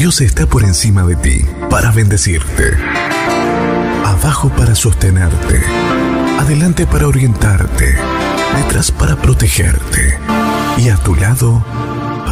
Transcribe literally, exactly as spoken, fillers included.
Dios está por encima de ti para bendecirte, abajo para sostenerte, adelante para orientarte, detrás para protegerte y a tu lado